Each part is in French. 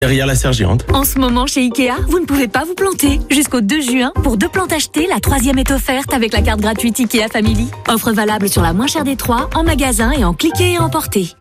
derrière la serre géante. En ce moment, chez Ikea, vous ne pouvez pas vous planter. Jusqu'au 2 juin, pour 2 plantes achetées, la 3e est offerte avec la carte gratuite Ikea Family. Offre valable sur la moins chère des 3, en magasin et en cliquer et emporter.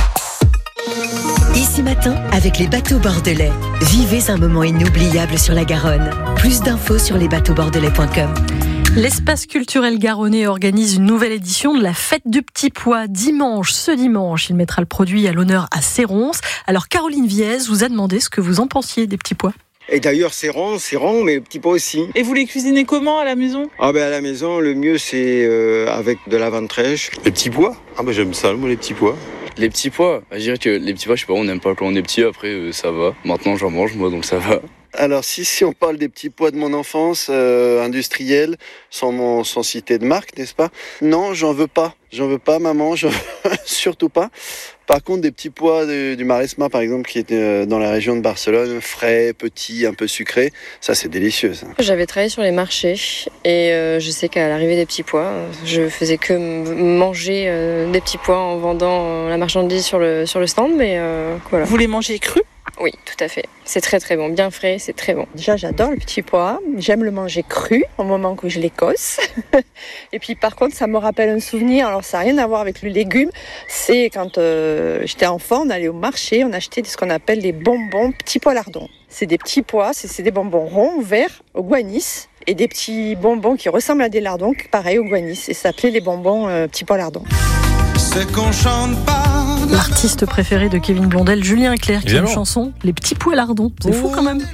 Ici Matin, avec les bateaux bordelais. Vivez un moment inoubliable sur la Garonne. Plus d'infos sur lesbateauxbordelais.com. L'espace culturel garonnais organise une nouvelle édition de la fête du petit pois. Ce dimanche, il mettra le produit à l'honneur à Cérons. Alors Caroline Viez vous a demandé ce que vous en pensiez des petits pois. Et d'ailleurs, c'est rond, mais petits pois aussi. Et vous les cuisinez comment à la maison ? À la maison, le mieux c'est avec de la ventrèche. Les petits pois ? J'aime ça, moi, les petits pois. Les petits pois, je dirais que les petits pois, je sais pas, on n'aime pas quand on est petit, après ça va. Maintenant j'en mange moi, donc ça va. Alors si on parle des petits pois de mon enfance, industriels, sans citer de marque, n'est-ce pas ? Non, j'en veux pas, maman, surtout pas. Par contre, des petits pois du Maresme, par exemple, qui était dans la région de Barcelone, frais, petits, un peu sucrés, ça c'est délicieux. Ça. J'avais travaillé sur les marchés et je sais qu'à l'arrivée des petits pois, je faisais que manger des petits pois en vendant la marchandise sur le stand, mais voilà. Vous les mangez crus ? Oui, tout à fait. C'est très très bon, bien frais, c'est très bon. Déjà, j'adore le petit pois. J'aime le manger cru au moment où je l'écosse. Et puis, par contre, ça me rappelle un souvenir. Alors, ça n'a rien à voir avec le légume. C'est quand j'étais enfant, on allait au marché, on achetait ce qu'on appelle les bonbons petits pois lardons. C'est des petits pois, c'est des bonbons ronds, verts, au guanis. Et des petits bonbons qui ressemblent à des lardons, pareil au guanis. Et ça s'appelait les bonbons petits pois lardons. C'est qu'on chante pas. L'artiste préféré de Kevin Blondel, Julien Clerc, qui a une chanson, Les petits pois lardons. C'est fou quand même.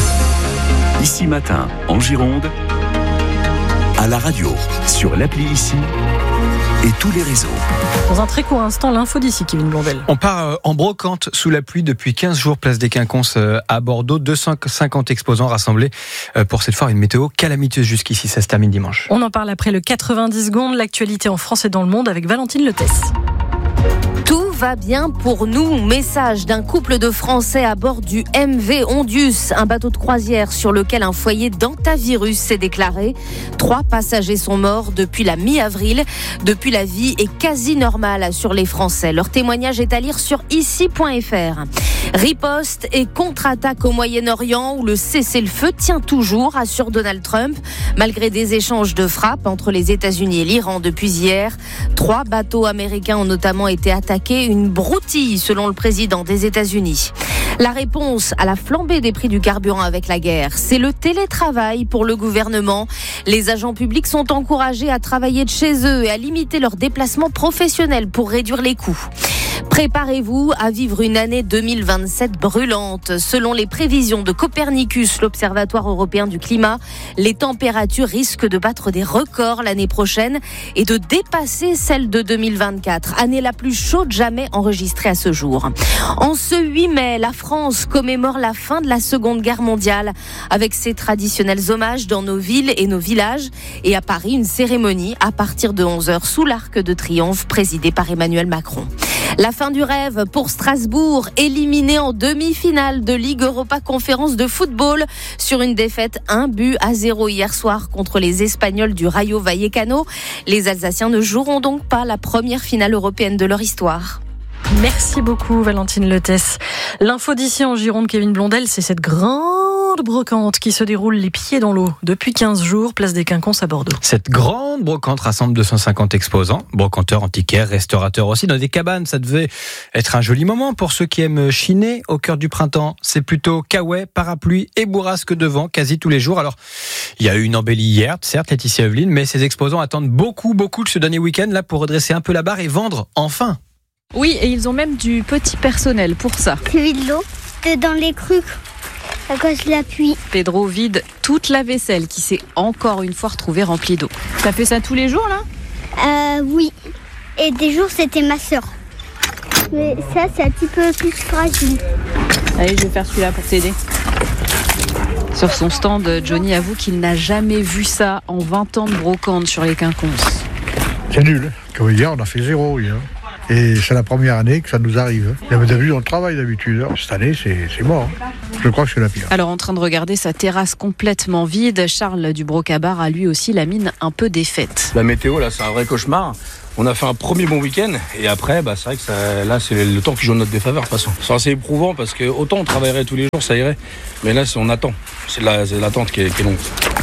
Ici Matin, en Gironde, à la radio, sur l'appli Ici et tous les réseaux. Dans un très court instant, l'info d'ici, Kevin Blondel. On part en brocante sous la pluie depuis 15 jours, place des Quinconces à Bordeaux. 250 exposants rassemblés pour cette fois une météo calamiteuse jusqu'ici. Ça se termine dimanche. On en parle après le 90 secondes. L'actualité en France et dans le monde avec Valentine Letesse. Tout va bien pour nous. Message d'un couple de Français à bord du MV Ondius, un bateau de croisière sur lequel un foyer d'hantavirus s'est déclaré. 3 passagers sont morts depuis la mi-avril. Depuis, la vie est quasi normale sur les Français. Leur témoignage est à lire sur ici.fr. Riposte et contre-attaque au Moyen-Orient où le cessez-le-feu tient toujours, assure Donald Trump. Malgré des échanges de frappes entre les États-Unis et l'Iran depuis hier, 3 bateaux américains ont notamment été attaqués. Une broutille selon le président des États-Unis. La réponse à la flambée des prix du carburant avec la guerre, c'est le télétravail pour le gouvernement. Les agents publics sont encouragés à travailler de chez eux et à limiter leurs déplacements professionnels pour réduire les coûts. Préparez-vous à vivre une année 2027 brûlante. Selon les prévisions de Copernicus, l'Observatoire européen du climat, les températures risquent de battre des records l'année prochaine et de dépasser celles de 2024, année la plus chaude jamais enregistrée à ce jour. En ce 8 mai, la France commémore la fin de la Seconde Guerre mondiale avec ses traditionnels hommages dans nos villes et nos villages. Et à Paris, une cérémonie à partir de 11h sous l'Arc de Triomphe présidée par Emmanuel Macron. La fin du rêve pour Strasbourg, éliminé en demi-finale de Ligue Europa Conférence de football sur une défaite 1-0 hier soir contre les Espagnols du Rayo Vallecano. Les Alsaciens ne joueront donc pas la première finale européenne de leur histoire. Merci beaucoup Valentine Letesse. L'info d'ici en Gironde, Kevin Blondel, c'est cette grande brocante qui se déroule les pieds dans l'eau depuis 15 jours, place des Quinconces à Bordeaux. Cette grande brocante rassemble 250 exposants, brocanteurs, antiquaires, restaurateurs aussi, dans des cabanes. Ça devait être un joli moment pour ceux qui aiment chiner au cœur du printemps. C'est plutôt caouet, parapluie et bourrasque de vent quasi tous les jours. Alors, il y a eu une embellie hier, certes, Laetitia Evelyne, mais ces exposants attendent beaucoup de ce dernier week-end là pour redresser un peu la barre et vendre enfin. Oui, et ils ont même du petit personnel pour ça. J'ai de l'eau dans les crues à cause de la pluie. Pedro vide toute la vaisselle qui s'est encore une fois retrouvée remplie d'eau. T'as fait ça tous les jours là ? Oui. Et des jours c'était ma sœur. Mais ça c'est un petit peu plus fragile. Allez, je vais faire celui-là pour t'aider. Sur son stand, Johnny avoue qu'il n'a jamais vu ça en 20 ans de brocante sur les Quinconces. C'est nul. Comme hier, on a fait 0 hier. Et c'est la première année que ça nous arrive. D'habitude, on travaille d'habitude. Cette année, c'est mort. Je crois que c'est la pire. Alors, en train de regarder sa terrasse complètement vide, Charles du Brocabard a lui aussi la mine un peu défaite. La météo, là, c'est un vrai cauchemar. On a fait un premier bon week-end et après, c'est vrai que là, c'est le temps qui joue en notre défaveur de toute façon. C'est assez éprouvant parce que autant on travaillerait tous les jours, ça irait. Mais là, on attend. C'est l'attente qui est longue.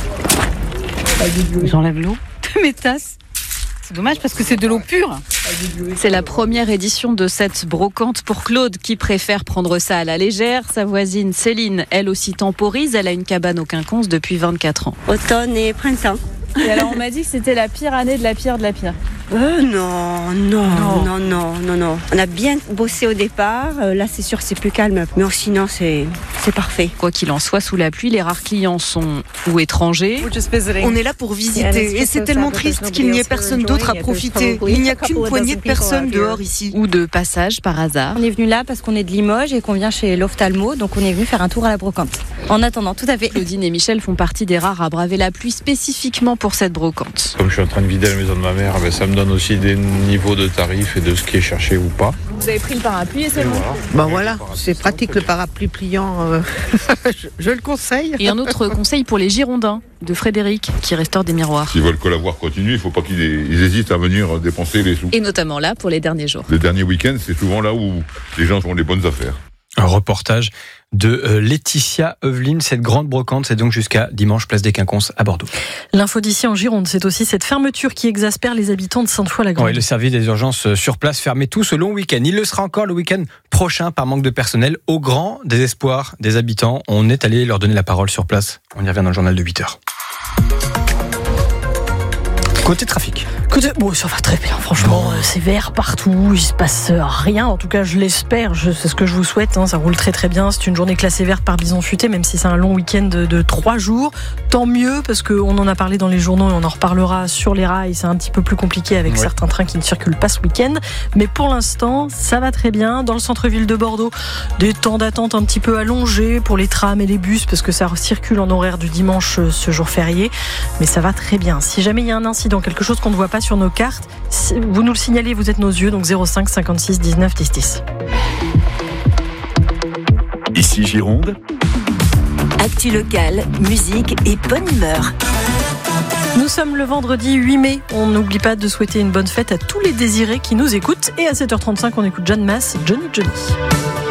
J'enlève l'eau de mes tasses. C'est dommage parce que c'est de l'eau pure. C'est la première édition de cette brocante pour Claude qui préfère prendre ça à la légère. Sa voisine Céline, elle aussi temporise. Elle a une cabane au Quinconce depuis 24 ans. Automne et printemps. Et alors on m'a dit que c'était la pire année de la pire de la pire. Non. On a bien bossé au départ. Là, c'est sûr que c'est plus calme. Mais sinon, c'est parfait. Quoi qu'il en soit, sous la pluie, les rares clients sont ou étrangers. On est là pour visiter. Et c'est tellement triste qu'il n'y ait personne d'autre à profiter. Il n'y a qu'une poignée de personnes dehors ici. Ou de passage par hasard. On est venu là parce qu'on est de Limoges et qu'on vient chez l'ophtalmo. Donc on est venu faire un tour à la brocante. En attendant, tout à fait. Claudine et Michel font partie des rares à braver la pluie spécifiquement pour cette brocante. Comme je suis en train de vider la maison de ma mère, ça me donne aussi des niveaux de tarifs et de ce qui est cherché ou pas. Vous avez pris le parapluie et c'est bon. Voilà, c'est pratique le parapluie pliant. Je le conseille. Et un autre conseil pour les Girondins de Frédéric qui restaure des miroirs. S'ils veulent que la voir continue, il ne faut pas qu'ils hésitent à venir dépenser les sous. Et notamment là pour les derniers jours. Les derniers week-ends, c'est souvent là où les gens font les bonnes affaires. Un reportage de Laetitia Eveline. Cette grande brocante, c'est donc jusqu'à dimanche, place des Quinconces à Bordeaux. L'info d'ici en Gironde, c'est aussi cette fermeture qui exaspère les habitants de Sainte-Foy-la-Grande. Oui, le service des urgences sur place fermé tout ce long week-end. Il le sera encore le week-end prochain par manque de personnel. Au grand désespoir des habitants, on est allé leur donner la parole sur place. On y revient dans le journal de 8h. Côté trafic. Bon, ça va très bien, franchement, c'est vert partout, il se passe rien, en tout cas je l'espère, c'est ce que je vous souhaite, ça roule très très bien, c'est une journée classée verte par Bison Futé, même si c'est un long week-end de 3 jours, tant mieux, parce qu'on en a parlé dans les journaux et on en reparlera sur les rails, c'est un petit peu plus compliqué avec certains trains qui ne circulent pas ce week-end, mais pour l'instant, ça va très bien, dans le centre-ville de Bordeaux, des temps d'attente un petit peu allongés pour les trams et les bus, parce que ça circule en horaire du dimanche, ce jour férié, mais ça va très bien. Si jamais il y a un incident, quelque chose qu'on ne voit pas sur nos cartes, vous nous le signalez, vous êtes nos yeux, donc 05 56 19 10 10. Ici Gironde. Actu locale, musique et bonne humeur. Nous sommes le vendredi 8 mai. On n'oublie pas de souhaiter une bonne fête à tous les désirés qui nous écoutent. Et à 7h35, on écoute Jeanne Masse, Johnny Johnny.